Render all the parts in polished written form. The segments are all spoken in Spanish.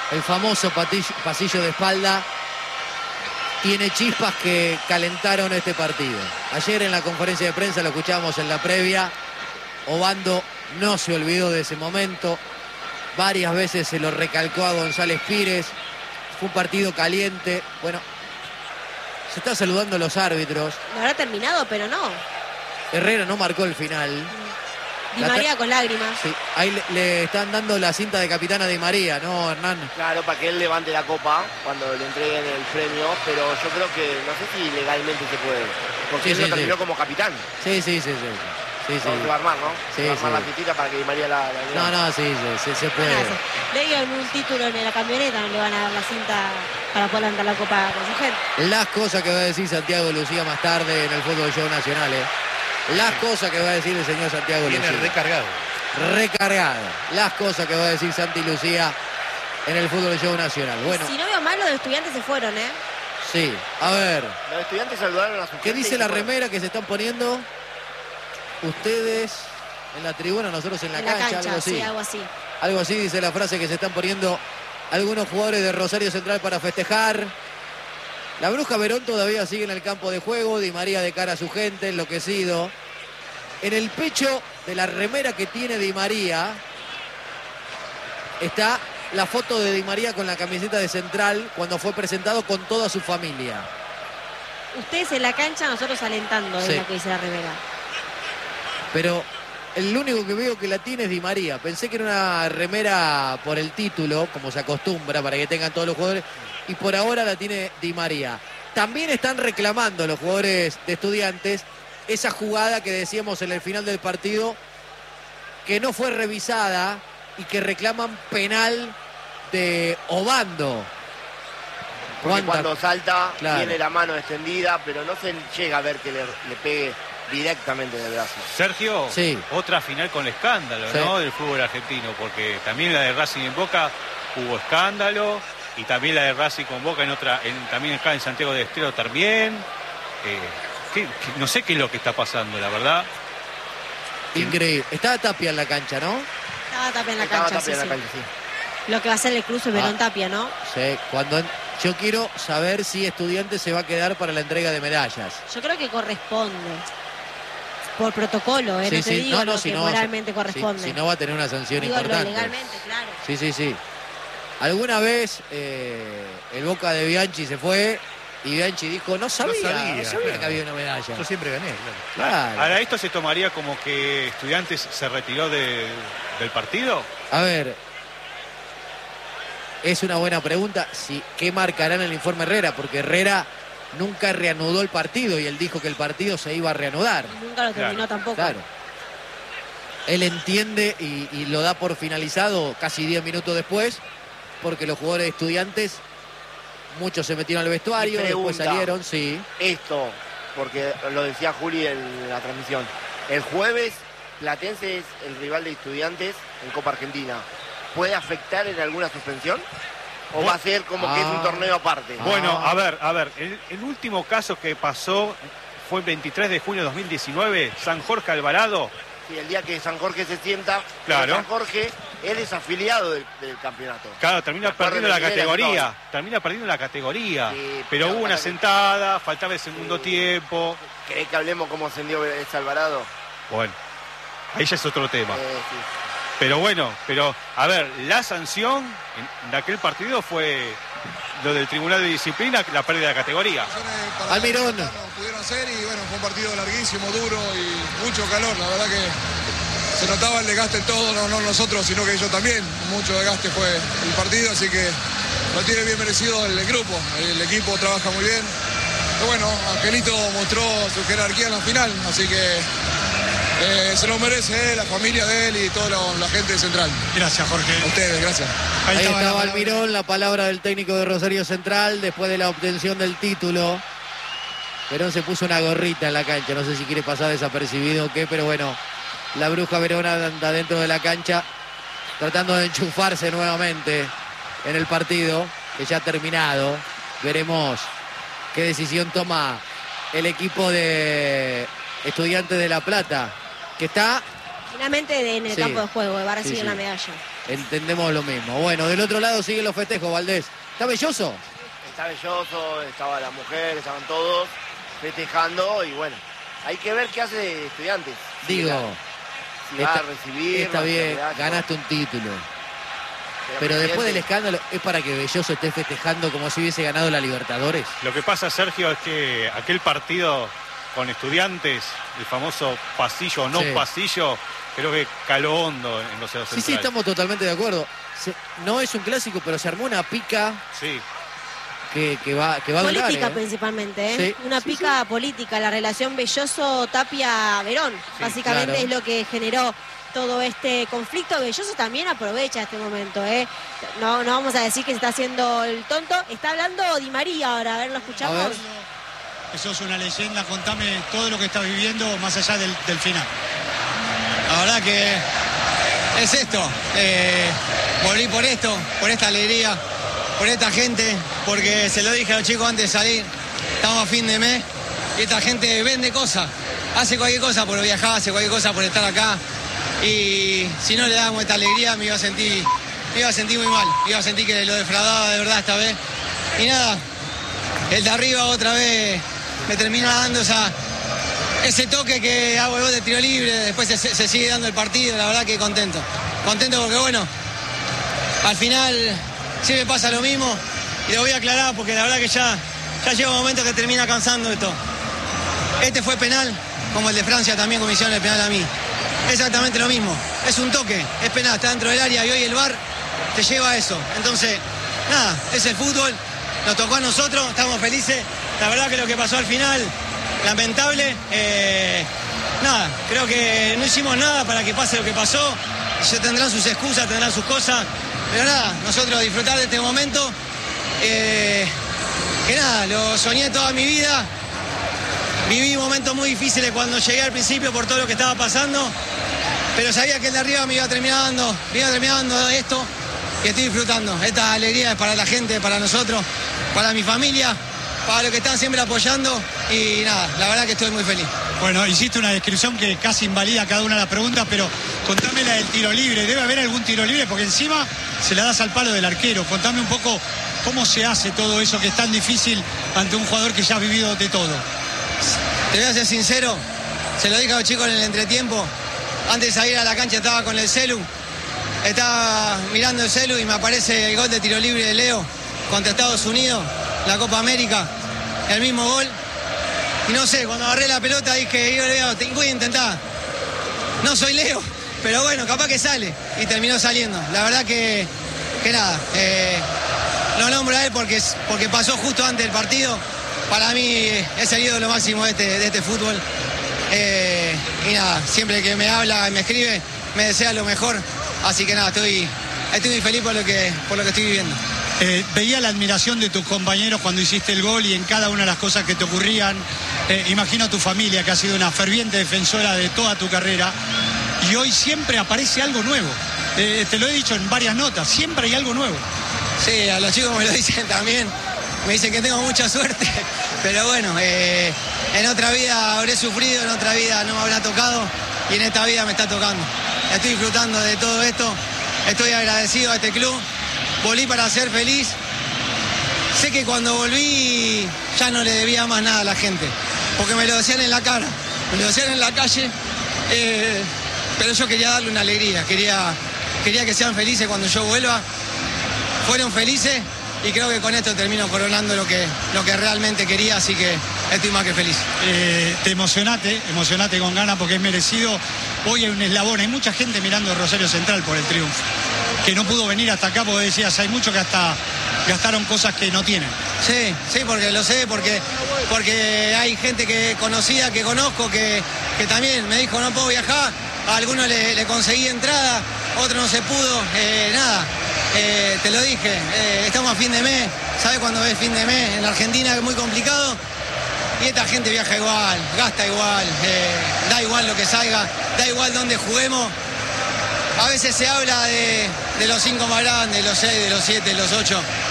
El famoso pasillo de espalda tiene chispas que calentaron este partido. Ayer en la conferencia de prensa, lo escuchamos en la previa, Obando no se olvidó de ese momento. Varias veces se lo recalcó a González Pires. Fue un partido caliente. Bueno, se está saludando a los árbitros. Lo habrá terminado, pero no. Herrera no marcó el final. Di María con lágrimas. Sí, ahí le están dando la cinta de capitana Di María, ¿no, Hernán? Claro, para que él levante la copa cuando le entreguen el premio, pero yo creo que no sé si legalmente se puede, porque él lo terminó como capitán. Sí. Sí, Se va a armar, ¿no? Sí, se va a armar la pitita para que Di María la No, sí, se puede. Le dieron un título en la camioneta, no le van a dar la cinta para poder levantar la copa con su gente. Las cosas que va a decir Santiago Lucía más tarde en el Fútbol Show Nacional, Las cosas que va a decir el señor Santiago Lucía. Viene Recargado. Las cosas que va a decir Santi Lucía en el Fútbol Show Nacional. Bueno. Si no veo mal, los estudiantes se fueron, Sí, a ver. Los estudiantes saludaron a su ¿Qué dice la remera que se están poniendo ustedes en la tribuna, nosotros en la cancha? Algo así. Sí, algo así. Algo así dice la frase que se están poniendo algunos jugadores de Rosario Central para festejar. La Bruja Verón todavía sigue en el campo de juego. Di María de cara a su gente, enloquecido. En el pecho de la remera que tiene Di María está la foto de Di María con la camiseta de Central cuando fue presentado con toda su familia. Ustedes en la cancha, nosotros alentando, es lo que dice la remera. Pero el único que veo que la tiene es Di María. Pensé que era una remera por el título, como se acostumbra, para que tengan todos los jugadores. Y por ahora la tiene Di María. También están reclamando los jugadores de Estudiantes esa jugada que decíamos en el final del partido, que no fue revisada y que reclaman penal de Obando. Porque cuando salta, claro, tiene la mano extendida, pero no se llega a ver que le pegue directamente en el brazo. Sergio, sí, otra final con escándalo, ¿no? Del fútbol argentino, porque también la de Racing en Boca hubo escándalo, y también la de Racing con Boca también acá en Santiago del Estero también. No sé qué es lo que está pasando, la verdad. Increíble. Estaba Tapia en la cancha, ¿no? Estaba Tapia en la cancha, sí. Lo que va a hacer el cruce Verón Tapia, ¿no? Sí, yo quiero saber si Estudiantes se va a quedar para la entrega de medallas. Yo creo que corresponde. Por protocolo, no te digo lo que moralmente corresponde. Si no va a tener una sanción importante. Legalmente, claro. Sí. Alguna vez el Boca de Bianchi se fue y Bianchi dijo, no sabía que había una medalla. Yo siempre gané, claro. Ahora, ¿esto se tomaría como que Estudiantes se retiró del partido? A ver, es una buena pregunta. ¿Qué marcará en el informe Herrera? Porque Herrera nunca reanudó el partido y él dijo que el partido se iba a reanudar. Nunca lo terminó tampoco. Claro. Él entiende y lo da por finalizado casi 10 minutos después, porque los jugadores de Estudiantes, muchos se metieron al vestuario, después salieron, sí. Esto, porque lo decía Juli en la transmisión, el jueves Platense es el rival de Estudiantes en Copa Argentina. ¿Puede afectar en alguna suspensión? ¿O va a ser como que es un torneo aparte? Bueno, a ver, el último caso que pasó fue el 23 de junio de 2019, San Jorge Alvarado. Sí, el día que San Jorge se sienta, claro. San Jorge, él es afiliado del campeonato. Claro, termina perdiendo la categoría. Sí, pero hubo una sentada, faltaba el segundo tiempo. ¿Querés que hablemos cómo ascendió ese Alvarado? Bueno, ahí ya es otro tema. Sí. Pero bueno, a ver, la sanción en aquel partido fue lo del Tribunal de Disciplina, la pérdida de categoría. Almirón. Pudieron hacer y bueno, fue un partido larguísimo, duro y mucho calor. La verdad que se notaba el desgaste en todo, no nosotros, sino que ellos también. Mucho desgaste fue el partido, así que lo tiene bien merecido el grupo. El equipo trabaja muy bien. Pero bueno, Angelito mostró su jerarquía en la final, así que se lo merece la familia de él y toda la gente de Central. Gracias, Jorge. A ustedes, gracias. Ahí estaba Almirón, la palabra del técnico de Rosario Central después de la obtención del título. Verón se puso una gorrita en la cancha, no sé si quiere pasar desapercibido o qué, pero bueno, la Bruja Verón anda dentro de la cancha tratando de enchufarse nuevamente en el partido que ya ha terminado. Veremos qué decisión toma el equipo de Estudiantes de La Plata, que está finalmente en el campo de juego, va a recibir la medalla. entendemos lo mismo. Bueno, del otro lado siguen los festejos, Valdés. ¿Está Belloso? Está Belloso, estaba la mujer, estaban todos festejando y bueno, hay que ver qué hace Estudiantes. Digo, Si va a recibir. está bien, ganaste un título. Pero después del escándalo, ¿es para que Belloso esté festejando como si hubiese ganado la Libertadores? Lo que pasa, Sergio, es que aquel partido con Estudiantes, el famoso pasillo o no pasillo, creo que caló hondo en los centrales. Sí, estamos totalmente de acuerdo. No es un clásico, pero se armó una pica. Sí. Que va a durar. Política principalmente, ¿eh? Sí. Una pica política, la relación Belloso-Tapia-Verón. Básicamente claro. es lo que generó todo este conflicto. Belloso también aprovecha este momento, ¿eh? No vamos a decir que se está haciendo el tonto. Está hablando Di María ahora, a ver, ¿lo escuchamos? A ver. Sos una leyenda, contame todo lo que estás viviendo más allá del final. La verdad que es esto, volví por esto, por esta alegría, por esta gente, porque se lo dije a los chicos antes de salir, estamos a fin de mes y esta gente vende cosas, hace cualquier cosa por viajar, hace cualquier cosa por estar acá y si no le damos esta alegría me iba a sentir muy mal, iba a sentir que lo defraudaba de verdad esta vez y nada, el de arriba otra vez me termina dando ese toque que hago el gol de tiro libre, después se sigue dando el partido, la verdad que contento porque bueno, al final siempre pasa lo mismo y lo voy a aclarar porque la verdad que ya llega un momento que termina cansando esto. Este fue penal, como el de Francia también como hicieron el penal a mí. Exactamente lo mismo, es un toque, es penal, está dentro del área y hoy el VAR te lleva a eso. Entonces, nada, es el fútbol, nos tocó a nosotros, estamos felices. La verdad que lo que pasó al final, lamentable. Nada, creo que no hicimos nada para que pase lo que pasó. Ya tendrán sus excusas, tendrán sus cosas. Pero nada, nosotros disfrutar de este momento. Que nada, lo soñé toda mi vida. Viví momentos muy difíciles cuando llegué al principio por todo lo que estaba pasando. Pero sabía que el de arriba me iba terminando esto. Y estoy disfrutando. Esta alegría es para la gente, para nosotros, para mi familia, para los que están siempre apoyando. Y nada, la verdad que estoy muy feliz. Bueno, hiciste una descripción que casi invalida cada una de las preguntas, pero contame la del tiro libre. ¿Debe haber algún tiro libre? Porque encima se la das al palo del arquero. Contame un poco cómo se hace todo eso que es tan difícil ante un jugador que ya ha vivido de todo. Te voy a ser sincero, se lo dije a los chicos en el entretiempo. Antes de salir a la cancha estaba con el celu. Estaba mirando el celu y me aparece el gol de tiro libre de Leo contra Estados Unidos, la Copa América, el mismo gol. Y no sé, cuando agarré la pelota dije, voy a intentar. No soy Leo, pero bueno, capaz que sale. Y terminó saliendo. La verdad que nada, lo nombro a él porque pasó justo antes del partido. Para mí es el ídolo máximo de este fútbol. Y nada, siempre que me habla, me escribe, me desea lo mejor. Así que nada, estoy muy feliz por lo que estoy viviendo. Veía la admiración de tus compañeros cuando hiciste el gol y en cada una de las cosas que te ocurrían. Imagino a tu familia, que ha sido una ferviente defensora de toda tu carrera. Y hoy siempre aparece algo nuevo. Te lo he dicho en varias notas, siempre hay algo nuevo. Sí, a los chicos me lo dicen también. Me dicen que tengo mucha suerte. Pero bueno, en otra vida habré sufrido, en otra vida no me habrá tocado. Y en esta vida me está tocando. Estoy disfrutando de todo esto. Estoy agradecido a este club. Volví para ser feliz. Sé que cuando volví ya no le debía más nada a la gente. Porque me lo decían en la cara. Me lo decían en la calle. Pero yo quería darle una alegría. Quería que sean felices cuando yo vuelva. Fueron felices. Y creo que con esto termino coronando lo que realmente quería, así que estoy más que feliz. Te emocionate con ganas porque es merecido. Hoy hay un eslabón, hay mucha gente mirando Rosario Central por el triunfo, que no pudo venir hasta acá porque decías, hay muchos que hasta gastaron cosas que no tienen. Sí, porque lo sé, porque hay gente conocida que conozco que también me dijo no puedo viajar, a algunos le conseguí entrada, otro no se pudo, nada. Te lo dije, estamos a fin de mes, ¿sabes cuándo es fin de mes? En Argentina es muy complicado y esta gente viaja igual, gasta igual, da igual lo que salga, da igual dónde juguemos. A veces se habla de los 5 más grandes, de los 6, de los 7, de los 8.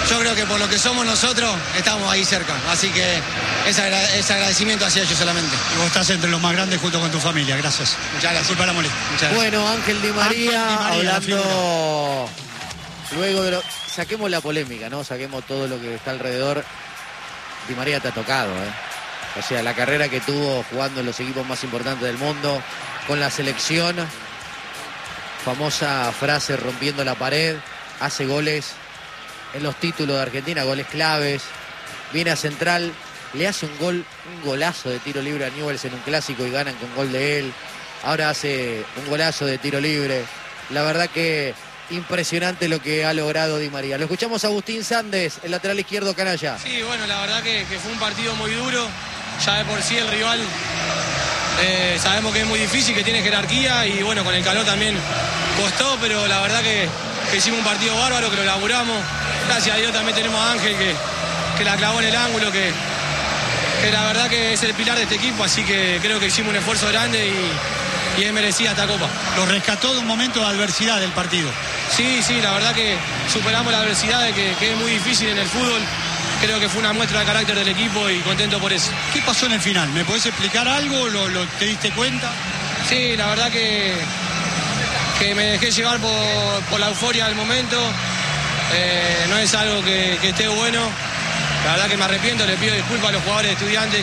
yo creo que por lo que somos nosotros, estamos ahí cerca. Así que es agradecimiento hacia ellos solamente. Y vos estás entre los más grandes junto con tu familia. Gracias. Muchas gracias. Disculpa la molestia. Muchas gracias. Bueno, Ángel Di María, Ángel Di María, hablando luego de saquemos la polémica, ¿no? Saquemos todo lo que está alrededor. Di María te ha tocado, ¿eh? O sea, la carrera que tuvo jugando en los equipos más importantes del mundo, con la selección, famosa frase rompiendo la pared, hace goles en los títulos de Argentina, goles claves, viene a Central, le hace un golazo de tiro libre a Newell's en un clásico y ganan con gol de él. Ahora hace un golazo de tiro libre. La verdad que impresionante lo que ha logrado Di María. Lo escuchamos a Agustín Sández, el lateral izquierdo canalla. Sí, bueno, la verdad que fue un partido muy duro. Ya de por sí el rival sabemos que es muy difícil, que tiene jerarquía y bueno, con el calor también costó, pero la verdad que hicimos un partido bárbaro, que lo laburamos. Gracias a Dios también tenemos a Ángel que la clavó en el ángulo, que la verdad que es el pilar de este equipo, así que creo que hicimos un esfuerzo grande y es merecida esta copa. Lo rescató de un momento de adversidad del partido. Sí, la verdad que superamos la adversidad, de que es muy difícil en el fútbol. Creo que fue una muestra de carácter del equipo y contento por eso. ¿Qué pasó en el final? ¿Me podés explicar algo? ¿Te diste cuenta? Sí, la verdad que me dejé llevar por la euforia del momento. No es algo que esté bueno. La verdad que me arrepiento, le pido disculpas a los jugadores de Estudiantes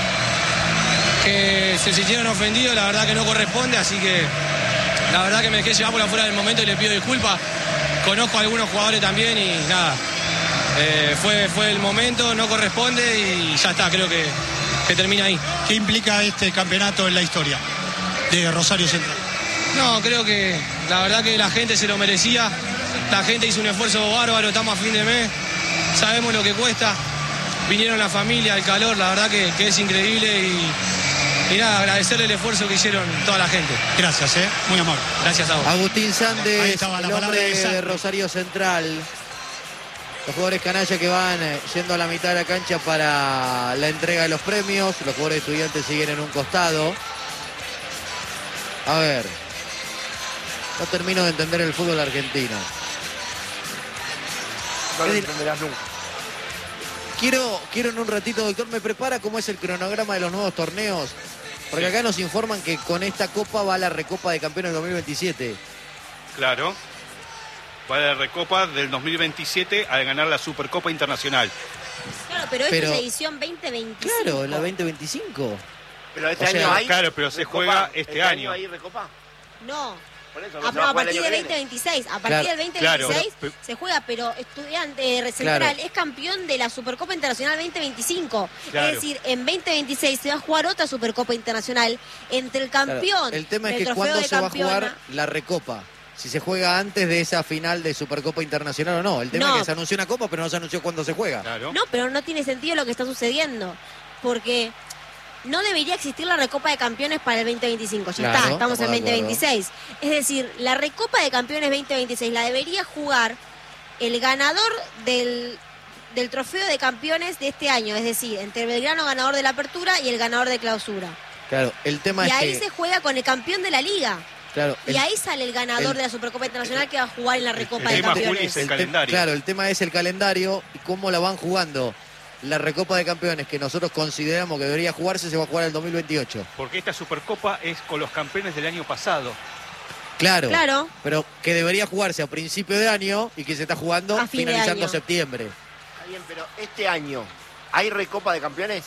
que se sintieron ofendidos. La verdad que no corresponde, así que la verdad que me dejé llevar por afuera del momento y le pido disculpas. Conozco a algunos jugadores también y nada. Fue el momento, no corresponde y ya está, creo que termina ahí. ¿Qué implica este campeonato en la historia de Rosario Central? No, creo que la verdad que la gente se lo merecía, la gente hizo un esfuerzo bárbaro, estamos a fin de mes, sabemos lo que cuesta, vinieron la familia, el calor, la verdad que es increíble y nada, agradecerle el esfuerzo que hicieron toda la gente. Gracias, muy amable. Gracias a vos. Agustín Sández, Ahí estaba la el palabra hombre de de Rosario Central. Los jugadores canalla que van yendo a la mitad de la cancha para la entrega de los premios. Los jugadores Estudiantes siguen en un costado. A ver. No termino de entender el fútbol argentino. No lo entenderás nunca. Quiero en un ratito, doctor, me prepara cómo es el cronograma de los nuevos torneos. Porque acá nos informan que con esta copa va la Recopa de Campeones 2027. Claro. Va a la Recopa del 2027 al ganar la Supercopa Internacional. Claro, pero esta es la edición 2025. Claro, la 2025. Pero este O sea, año hay. claro, pero se juega este año. ¿Hay Recopa? No. Por eso, A partir del 2026. A partir del 2026 se juega, pero Estudiante Central es campeón de la Supercopa Internacional 2025. Claro. Es decir, en 2026 se va a jugar otra Supercopa Internacional entre el campeón. El tema es del que trofeo cuándo de se va a campeona. jugar la Recopa. Si se juega antes de esa final de Supercopa Internacional o no. El tema es que se anunció una copa, pero no se anunció cuándo se juega. Claro. No, pero no tiene sentido lo que está sucediendo. Porque no debería existir la Recopa de Campeones para el 2025. Ya está, estamos en 2026. Es decir, la Recopa de Campeones 2026 la debería jugar el ganador del trofeo de campeones de este año. Es decir, entre Belgrano, ganador de la Apertura, y el ganador de Clausura. Claro, el tema es que... Y ahí se juega con el campeón de la Liga. Claro, y ahí sale el ganador de la Supercopa Internacional que va a jugar en la Recopa de tema, Juli, Campeones. es el calendario. Claro, el tema es el calendario y cómo la van jugando. La Recopa de Campeones que nosotros consideramos que debería jugarse se va a jugar en el 2028. Porque esta Supercopa es con los campeones del año pasado. Claro, pero que debería jugarse a principio de año y que se está jugando A fin de finalizando año. septiembre. Está bien, pero este año, ¿hay Recopa de Campeones?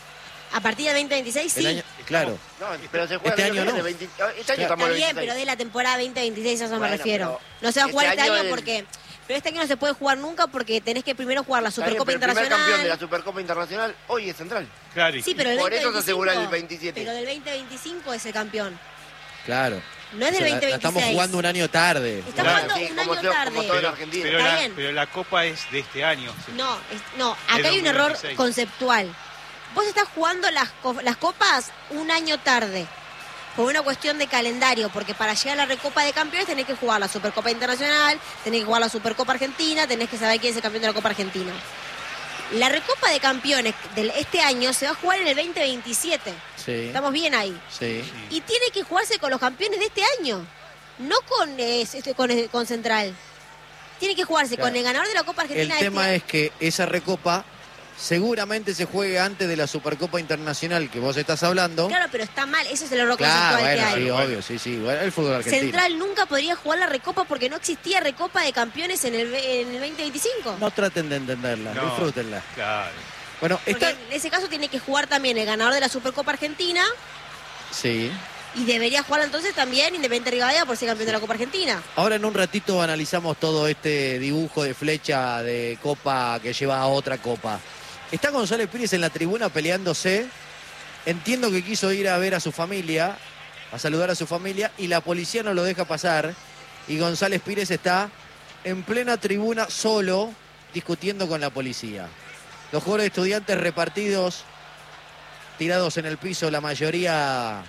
A partir del 2026 sí. Claro. No, pero se juega Este el año no. 20, este año Está estamos en el bien, 26. pero de la temporada 2026 a eso me Bueno, refiero. pero No se va a jugar este año del- porque... Pero este año no se puede jugar nunca porque tenés que primero jugar la Está bien, Supercopa pero el primer campeón de la Internacional. Supercopa Internacional hoy es Central. Claro. Sí, pero el Por eso 2025, se asegura el 27. Pero del 2025 es el campeón. Claro. No es del O sea, la 2026. estamos jugando un año tarde. Está Claro, jugando sí, un como año como tarde. todo en Argentina. Pero Está bien. pero la Copa es de este año. No, acá hay un error 2026. conceptual. Vos estás jugando las copas un año tarde. Por una cuestión de calendario, porque para llegar a la Recopa de Campeones tenés que jugar la Supercopa Internacional, tenés que jugar la Supercopa Argentina, tenés que saber quién es el campeón de la Copa Argentina. La Recopa de Campeones de este año se va a jugar en el 2027. Sí. Estamos bien ahí. Sí. Y tiene que jugarse con los campeones de este año, no con Central. tiene que jugarse Claro. con el ganador de la Copa Argentina. El tema es que esa recopa seguramente se juegue antes de la Supercopa Internacional que vos estás hablando. Claro, pero está mal, ese es el error Claro, conceptual bueno, que hay. sí, obvio, sí. Bueno, el fútbol argentino. Central nunca podría jugar la Recopa porque no existía Recopa de Campeones en el 2025. No traten de entenderla, No. disfrútenla. Claro. Bueno, Porque está... en ese caso tiene que jugar también el ganador de la Supercopa Argentina Sí. y debería jugar entonces también Independiente Rivadavia por ser campeón de la Copa Argentina. Ahora en un ratito analizamos todo este dibujo de flecha de copa que lleva a otra copa. Está González Pires en la tribuna peleándose. Entiendo que quiso ir a ver a su familia, a saludar a su familia, y la policía no lo deja pasar. Y González Pires está en plena tribuna solo, discutiendo con la policía. Los jugadores de Estudiantes repartidos, tirados en el piso, la mayoría.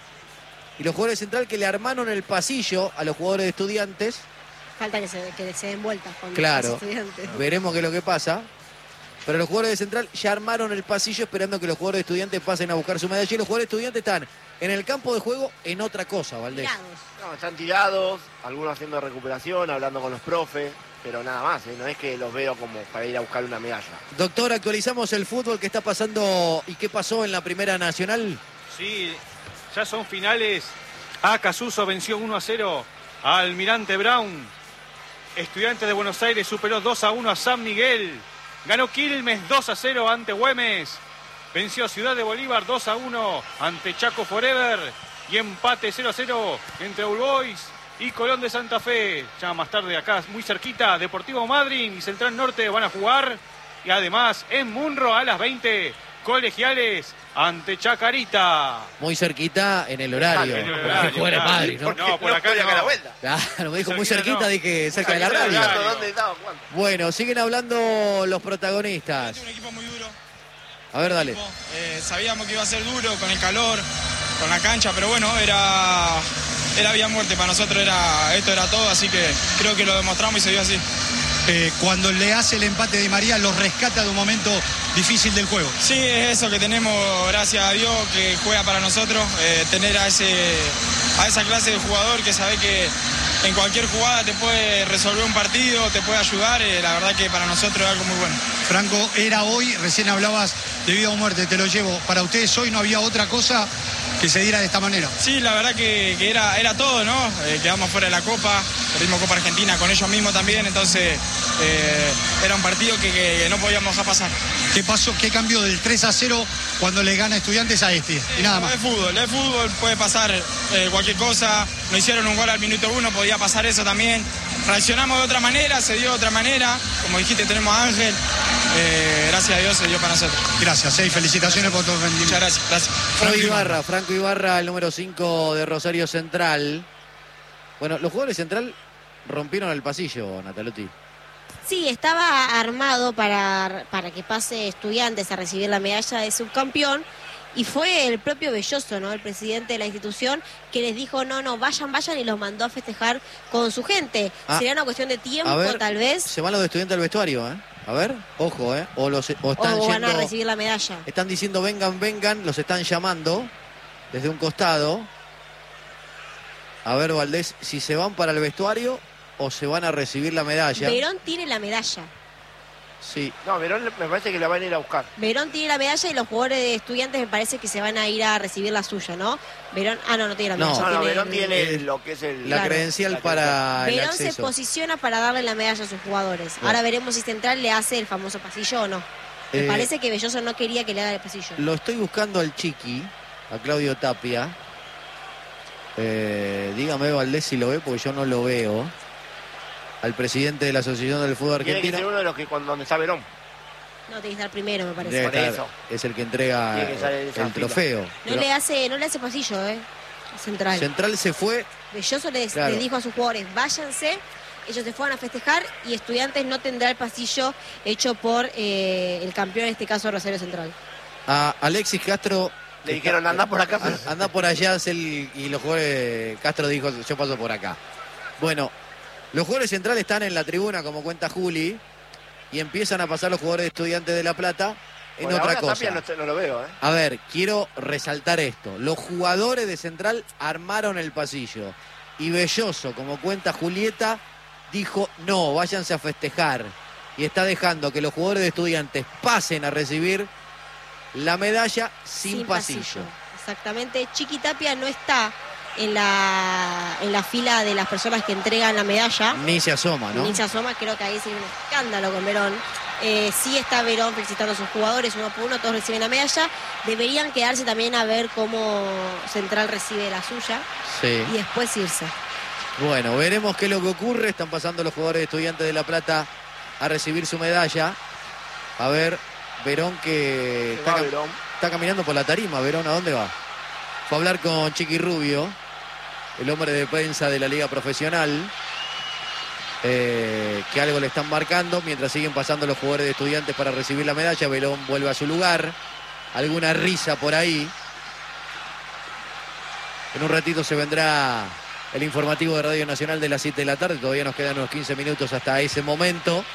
Y los jugadores de Central que le armaron el pasillo a los jugadores de Estudiantes. Falta que se den vueltas con Claro, los Estudiantes. veremos qué es lo que pasa. Pero los jugadores de Central ya armaron el pasillo esperando que los jugadores de Estudiantes pasen a buscar su medalla. Y los jugadores de Estudiantes están en el campo de juego en otra cosa, Valdés. Tirados. No, están tirados, algunos haciendo recuperación, hablando con los profes, pero nada más, no es que los veo como para ir a buscar una medalla. Doctor, actualizamos el fútbol que está pasando y qué pasó en la Primera Nacional. Sí, ya son finales. Acasuso venció 1-0 a Almirante Brown. Estudiantes de Buenos Aires superó 2-1 a San Miguel. Ganó Quilmes 2-0 ante Güemes. Venció Ciudad de Bolívar 2-1 ante Chaco Forever. Y empate 0-0 entre All Boys y Colón de Santa Fe. Ya más tarde acá, muy cerquita, Deportivo Madryn y Central Norte van a jugar. Y además en Munro a las 20, Colegiales ante Chacarita. Muy cerquita en el horario. En el Porque horario, fuera claro. Madrid, ¿no? No, por acá podía no. dar la vuelta. Claro, me dijo muy cerquita cerquita, no. dije cerca de la Cerquita del radio. horario. ¿Dónde estaba jugando? Bueno, siguen hablando los protagonistas. Un equipo muy duro. A ver, dale. Sabíamos que iba a ser duro con el calor, con la cancha, pero bueno, era vida o muerte. Para nosotros esto era todo, así que creo que lo demostramos y se dio así. Cuando le hace el empate de María, los rescata de un momento difícil del juego. Sí, es eso que tenemos, gracias a Dios, que juega para nosotros, tener a esa clase de jugador que sabe que en cualquier jugada te puede resolver un partido, te puede ayudar, la verdad que para nosotros es algo muy bueno. Franco, era hoy, recién hablabas de vida o muerte, te lo llevo. Para ustedes hoy no había otra cosa que se diera de esta manera. Sí, la verdad que era todo, ¿no? Quedamos fuera de la Copa, perdimos Copa Argentina con ellos mismos también, entonces era un partido que no podíamos dejar pasar. ¿Qué pasó? ¿Qué cambió del 3-0 cuando le gana Estudiantes a este? Y nada más. Es fútbol, puede pasar cualquier cosa. Nos hicieron un gol al minuto 1, podía pasar eso también. Reaccionamos de otra manera, se dio de otra manera. Como dijiste, tenemos a Ángel. Gracias a Dios se dio para nosotros. Gracias, y felicitaciones por tu rendimiento. Muchas gracias. Franco Ibarra, el número 5 de Rosario Central. Bueno, los jugadores de Central rompieron el pasillo, Natalotti. Sí, estaba armado para que pase Estudiantes a recibir la medalla de subcampeón y fue el propio Belloso, ¿no? El presidente de la institución, que les dijo, no, vayan y los mandó a festejar con su gente. Sería una cuestión de tiempo, tal vez. Se van los de Estudiantes al vestuario, ¿eh? A ver, ojo, ¿eh? O están o van yendo, a recibir la medalla. Están diciendo vengan, los están llamando desde un costado. A ver, Valdés, si se van para el vestuario o se van a recibir la medalla. Verón tiene la medalla. Sí. No, Verón me parece que la van a ir a buscar. Verón tiene la medalla y los jugadores de Estudiantes me parece que se van a ir a recibir la suya, ¿no? Verón, no tiene la medalla. No, Verón tiene lo que es la credencial para el Verón acceso. se posiciona para darle la medalla a sus jugadores. Ahora veremos si Central le hace el famoso pasillo o no. Me parece que Belloso no quería que le haga el pasillo. Lo estoy buscando al Chiqui, a Claudio Tapia. Dígame, Valdés, si lo ve, porque yo no lo veo. Al presidente de la Asociación del Fútbol Argentino. Tiene que ser uno de los que donde está Verón. No, tiene que estar primero, me parece. Debe Por estar, eso. es el que entrega Tiene que estar en esa el fila. trofeo. No le hace pasillo, Central. Central se fue. Belloso le Claro. dijo a sus jugadores, váyanse. Ellos se fueron a festejar y Estudiantes no tendrá el pasillo hecho por el campeón, en este caso Rosario Central. A Alexis Castro. Le dijeron, anda por acá. Anda por allá, y los jugadores. Castro dijo, yo paso por acá. Bueno, los jugadores centrales están en la tribuna, como cuenta Juli, y empiezan a pasar los jugadores de Estudiantes de La Plata en Por otra ahora cosa. Tapia no lo veo, ¿eh? A ver, quiero resaltar esto. Los jugadores de Central armaron el pasillo. Y Belloso, como cuenta Julieta, dijo no, váyanse a festejar. Y está dejando que los jugadores de Estudiantes pasen a recibir la medalla sin pasillo. Exactamente. Chiqui Tapia no está en la fila de las personas que entregan la medalla. Ni se asoma, ¿no? Ni se asoma, creo que ahí sí hay un escándalo con Verón. Sí está Verón felicitando a sus jugadores uno por uno, todos reciben la medalla. Deberían quedarse también a ver cómo Central recibe la suya. Sí. Y después irse. Bueno, veremos qué es lo que ocurre. Están pasando los jugadores de Estudiantes de La Plata a recibir su medalla. A ver, Verón que está caminando por la tarima. Verón, ¿a dónde va? Fue a hablar con Chiqui Rubio, el hombre de prensa de la Liga Profesional, que algo le están marcando mientras siguen pasando los jugadores de Estudiantes para recibir la medalla. Verón vuelve a su lugar. Alguna risa por ahí. En un ratito se vendrá el informativo de Radio Nacional de las 7 de la tarde. Todavía nos quedan unos 15 minutos hasta ese momento.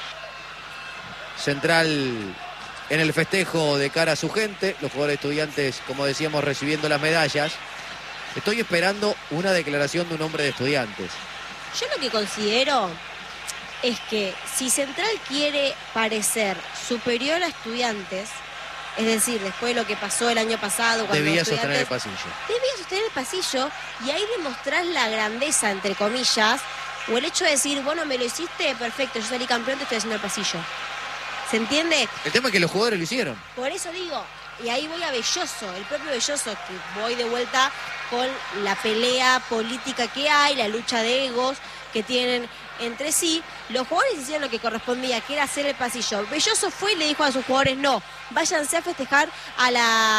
Central en el festejo de cara a su gente. Los jugadores Estudiantes, como decíamos, recibiendo las medallas. Estoy esperando una declaración de un hombre de Estudiantes. Yo lo que considero es que si Central quiere parecer superior a Estudiantes, es decir, después de lo que pasó el año pasado, cuando debía sostener el pasillo. Debía sostener el pasillo y ahí demostrar la grandeza, entre comillas, o el hecho de decir, bueno, me lo hiciste, perfecto, yo salí campeón, te estoy haciendo el pasillo. ¿Se entiende? El tema es que los jugadores lo hicieron. Por eso digo, y ahí voy a Belloso, el propio Belloso, que voy de vuelta con la pelea política que hay, la lucha de egos que tienen entre sí. Los jugadores hicieron lo que correspondía, que era hacer el pasillo. Belloso fue y le dijo a sus jugadores, no, váyanse a festejar a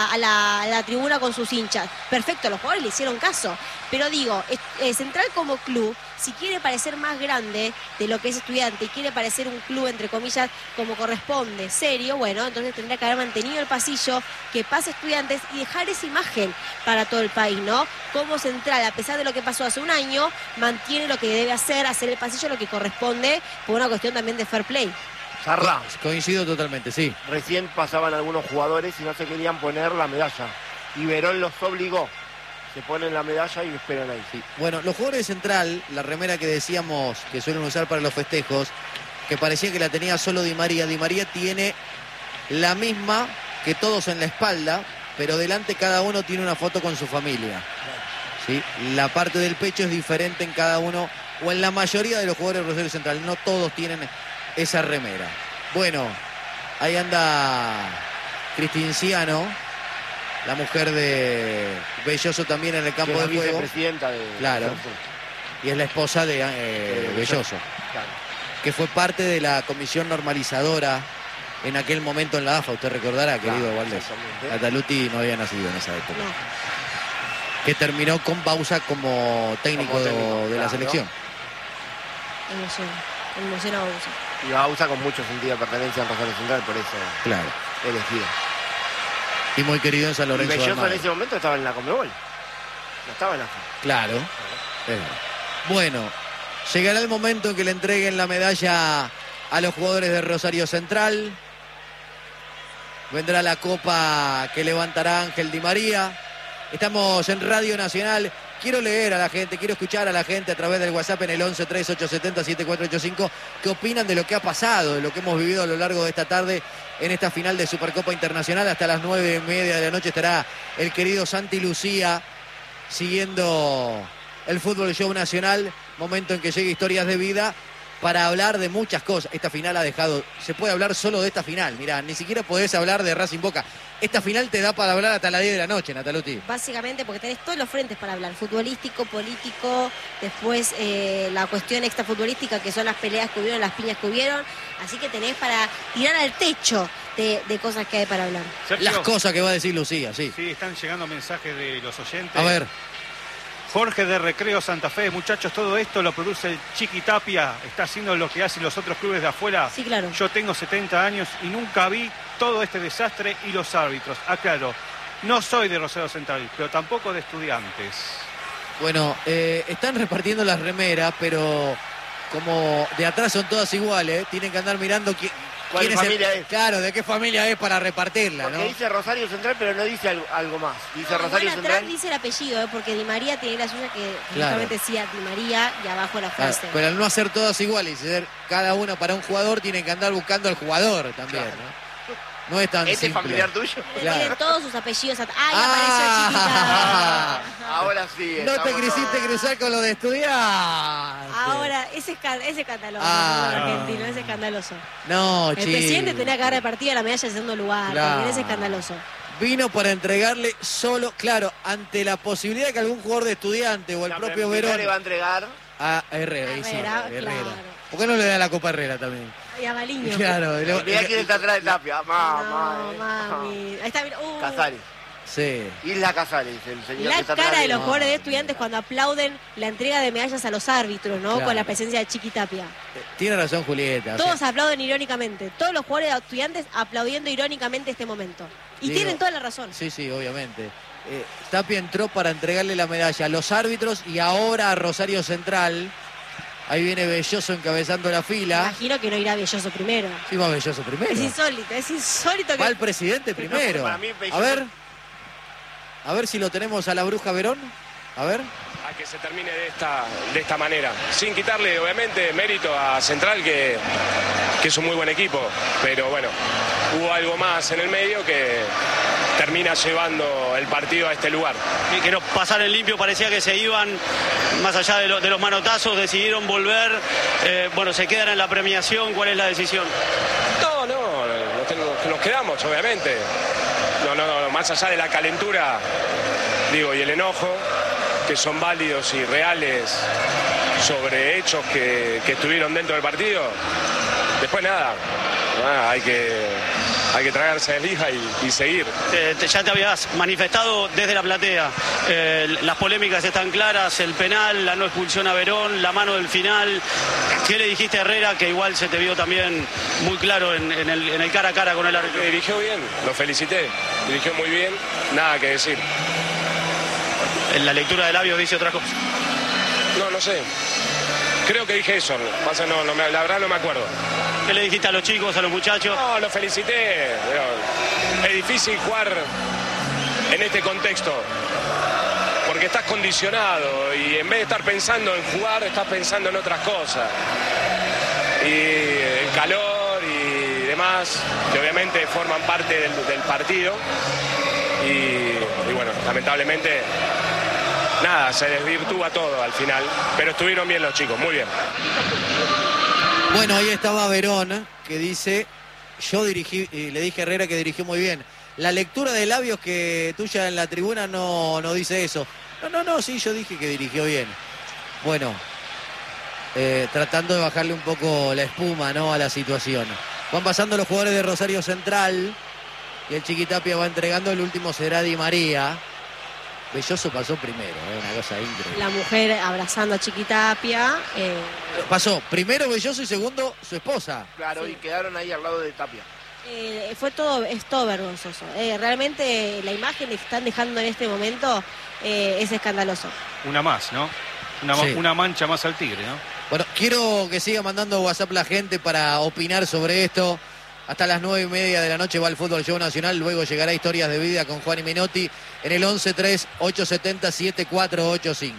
la tribuna con sus hinchas. Perfecto, los jugadores le hicieron caso. Pero digo, Central como club, si quiere parecer más grande de lo que es Estudiante y quiere parecer un club, entre comillas, como corresponde, serio, bueno, entonces tendría que haber mantenido el pasillo, que pase Estudiantes y dejar esa imagen para todo el país, ¿no? Como Central, a pesar de lo que pasó hace un año, mantiene lo que debe hacer el pasillo, lo que corresponde, por una cuestión también de fair play. Zarra. Coincido totalmente, sí. Recién pasaban algunos jugadores y no se querían poner la medalla. Y Verón los obligó. Se ponen la medalla y esperan ahí. Sí. Bueno, los jugadores de Central, la remera que decíamos que suelen usar para los festejos, que parecía que la tenía solo Di María. Di María tiene la misma que todos en la espalda, pero delante cada uno tiene una foto con su familia. ¿Sí? La parte del pecho es diferente en cada uno, o en la mayoría de los jugadores de Rosario Central. No todos tienen esa remera. Bueno, ahí anda Cristinciano, la mujer de Belloso también en el campo de juego. Vicepresidenta de... Claro. Y es la esposa de Belloso. Claro. Que fue parte de la comisión normalizadora en aquel momento en la AFA. Usted recordará, querido Valdés. Nataluti no había nacido en esa época. No. Que terminó con Bausa como técnico de la selección. Emociona a Bausa. Y Bausa con mucho sentido de pertenencia en Rosario Central, por eso claro, elegido. Y muy querido en San Lorenzo. Y Belloso en ese momento estaba en la Conmebol. No estaba en la AFA. Claro. Bueno, llegará el momento en que le entreguen la medalla a los jugadores de Rosario Central. Vendrá la copa que levantará Ángel Di María. Estamos en Radio Nacional. Quiero leer a la gente, quiero escuchar a la gente a través del WhatsApp en el 11-3870-7485 qué opinan de lo que ha pasado, de lo que hemos vivido a lo largo de esta tarde en esta final de Supercopa Internacional. Hasta las 9:30 de la noche estará el querido Santi Lucía siguiendo el Fútbol Show Nacional, momento en que llegue Historias de Vida, para hablar de muchas cosas. Esta final ha dejado, se puede hablar solo de esta final, mirá, ni siquiera podés hablar de Racing Boca. Esta final te da para hablar hasta las 10 de la noche, Nataluti. Básicamente porque tenés todos los frentes para hablar, futbolístico, político, después la cuestión extrafutbolística, que son las peleas que hubieron, las piñas que hubieron, así que tenés para tirar al techo de cosas que hay para hablar. Sergio, las cosas que va a decir Lucía, sí. Sí, están llegando mensajes de los oyentes. A ver. Jorge de Recreo Santa Fe, muchachos, todo esto lo produce el Chiqui Tapia, está haciendo lo que hacen los otros clubes de afuera. Sí, claro. Yo tengo 70 años y nunca vi todo este desastre y los árbitros. Aclaro, no soy de Rosario Central, pero tampoco de Estudiantes. Bueno, están repartiendo las remeras, pero como de atrás son todas iguales, tienen que andar mirando ¿Cuál familia es? Claro, de qué familia es para repartirla, porque ¿no? dice Rosario Central, pero no dice algo más. Dice Rosario Igual Central. atrás dice el apellido, porque Di María tiene la suya que Claro. justamente decía Di María y abajo la frase. Pero al no hacer todas iguales y ser cada una para un jugador, tienen que andar buscando al jugador también, ¿no? No es tan ¿Este simple. familiar tuyo? Tienen todos sus apellidos atrás. ¡Ay, apareció Chiquita! Ahora sí. No te estamos quisiste todos. cruzar con lo de estudiar. Ahora, ese escandaloso, argentino, ese escandaloso. No, El presidente tenía que haber repartido la medalla en segundo lugar, Claro. también es escandaloso. Vino para entregarle solo, claro, ante la posibilidad de que algún jugador de Estudiante o el propio Mitad Verón le va a entregar. a Herrera. ahí sí, Herrera, Herrera. claro. ¿Por qué no le da la Copa Herrera también? Y a Baliño. Claro. Mirá quién está atrás de Tapia. No, mami. Ahí está, mira. Casares. Sí. Isla Casares, el señor que La está atrás cara de los no. jugadores de Estudiantes cuando aplauden la entrega de medallas a los árbitros, ¿no? Claro. Con la presencia de Chiqui Tapia. Tiene razón Julieta. o sea, Todos aplauden irónicamente. Todos los jugadores de Estudiantes aplaudiendo irónicamente este momento. Y Digo, tienen toda la razón. Sí, sí, obviamente. Tapia entró para entregarle la medalla a los árbitros y ahora a Rosario Central. Ahí viene Belloso encabezando la fila. Imagino que no irá Belloso primero. Sí, va Belloso primero. Es insólito que... Va el presidente primero. Para mí, Belloso- A ver si lo tenemos a la Bruja Verón. A ver. A que se termine de esta manera, sin quitarle obviamente mérito a Central, que es un muy buen equipo, pero bueno, hubo algo más en el medio que termina llevando el partido a este lugar. Y que no pasar en limpio, parecía que se iban, más allá de los manotazos, decidieron volver, bueno, se quedan en la premiación. ¿Cuál es la decisión? No, nos quedamos obviamente, no, más allá de la calentura, digo, y el enojo, que son válidos y reales sobre hechos que estuvieron dentro del partido. Después nada, hay que tragarse de lija y seguir. Ya te habías manifestado desde la platea, las polémicas están claras, el penal, la no expulsión a Verón, la mano del final. ¿Qué le dijiste a Herrera, que igual se te vio también muy claro en el cara a cara con el árbitro? Dirigió bien, lo felicité, dirigió muy bien, nada que decir. En la lectura de labios dice otra cosa. No sé. Creo que dije eso. Pasa, la verdad no me acuerdo. ¿Qué le dijiste a los chicos, a los muchachos? No, lo felicité. Pero es difícil jugar en este contexto. Porque estás condicionado y en vez de estar pensando en jugar, estás pensando en otras cosas. Y el calor y demás, que obviamente forman parte del partido. Y bueno, lamentablemente... Nada, se desvirtúa todo al final, pero estuvieron bien los chicos, muy bien. Bueno, ahí estaba Verón, que dice, yo dirigí, le dije a Herrera que dirigió muy bien. La lectura de labios que tuya en la tribuna no dice eso. No, sí, yo dije que dirigió bien. Bueno, tratando de bajarle un poco la espuma, ¿no?, a la situación. Van pasando los jugadores de Rosario Central y el Chiquitapia va entregando, el último será Di María. Belloso pasó primero, una cosa increíble. La mujer abrazando a Chiquitapia. Pasó primero Belloso y segundo su esposa. Claro, Sí. y quedaron ahí al lado de Tapia. Es todo vergonzoso. Realmente la imagen que están dejando en este momento es escandaloso. Una más, ¿no? Sí. Una mancha más al Tigre, ¿no? Bueno, quiero que siga mandando WhatsApp la gente para opinar sobre esto. Hasta las 9:30 de la noche va el Fútbol Show Nacional. Luego llegará Historias de Vida con Juan y Menotti en el 11-3-870-7485.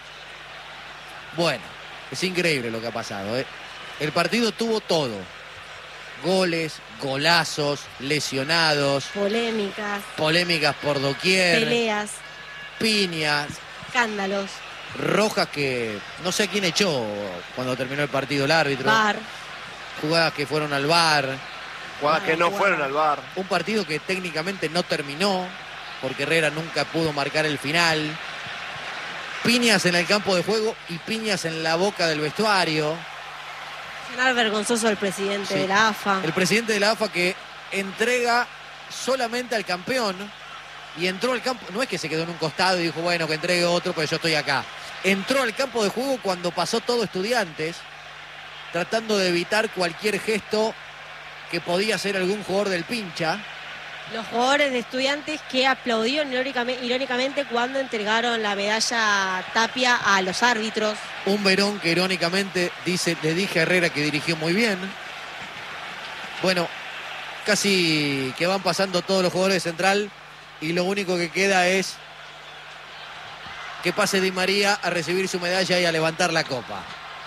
Bueno, es increíble lo que ha pasado, ¿eh? El partido tuvo todo. Goles, golazos, lesionados, polémicas por doquier, Peleas, piñas, escándalos, rojas que no sé quién echó cuando terminó el partido el árbitro. VAR. Jugadas que fueron al VAR. Jugadas que no fueron al VAR. Un partido que técnicamente no terminó, porque Herrera nunca pudo marcar el final. Piñas en el campo de juego y piñas en la boca del vestuario. Cenar vergonzoso el presidente Sí. de la AFA. El presidente de la AFA que entrega solamente al campeón y entró al campo, no es que se quedó en un costado y dijo, bueno, que entregue otro, pero yo estoy acá. Entró al campo de juego cuando pasó todo Estudiantes, tratando de evitar cualquier gesto que podía hacer algún jugador del pincha. Los jugadores de Estudiantes que aplaudieron irónicamente cuando entregaron la medalla Tapia a los árbitros. Un Verón que irónicamente dice, le dije a Herrera que dirigió muy bien. Bueno, casi que van pasando todos los jugadores de Central y lo único que queda es que pase Di María a recibir su medalla y a levantar la copa.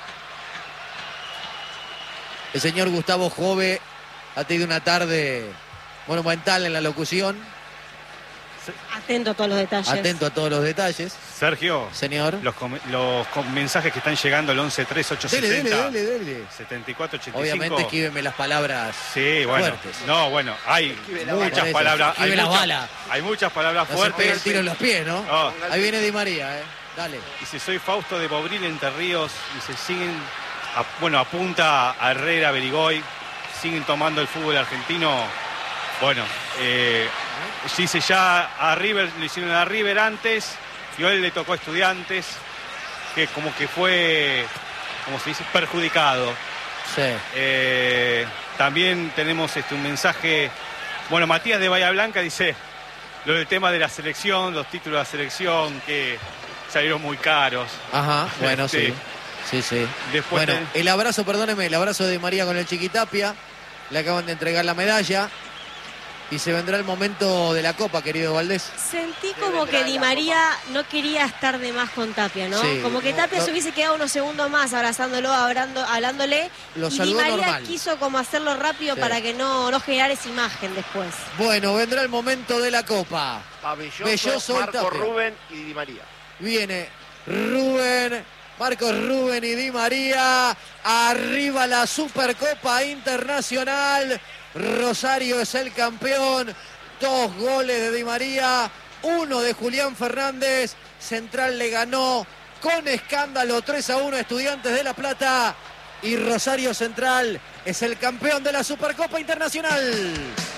El señor Gustavo Jove ha tenido una tarde monumental en la locución. Atento a todos los detalles. Atento a todos los detalles. Sergio, señor. Los mensajes que están llegando al 11-3-870. Dele. 74-85. Obviamente esquíveme las palabras fuertes. No, bueno, hay muchas palabras. Hay muchas palabras fuertes. Se pega el tiro en los pies, ¿no? Oh. Ahí viene Di María, Dale. Dice, soy Fausto de Bobril, Entre Ríos. Dice, siguen, apunta a Herrera, Berigoy. Siguen tomando el fútbol argentino. Bueno, dice ya a River, le hicieron a River antes, y hoy le tocó a Estudiantes, que como que fue, como se dice, perjudicado. Sí. También tenemos un mensaje, bueno, Matías de Bahía Blanca dice, lo del tema de la selección, los títulos de la selección, que salieron muy caros. Ajá, bueno, sí. Después bueno, el abrazo de Di María con el Chiquitapia, le acaban de entregar la medalla. Y se vendrá el momento de la Copa, querido Valdés. Sentí como que Di María no quería estar de más con Tapia, ¿no? Sí, como que Tapia se hubiese quedado unos segundos más abrazándolo, hablándole. Lo y saludó Di María normal. quiso como hacerlo rápido para que no generar esa imagen después. Bueno, vendrá el momento de la Copa. Belloso, Marco Rubén y Di María. Viene Marcos Rubén y Di María. Arriba la Supercopa Internacional. Rosario es el campeón. 2 goles de Di María, 1 de Julián Fernández. Central le ganó con escándalo 3-1 a Estudiantes de La Plata. Y Rosario Central es el campeón de la Supercopa Internacional.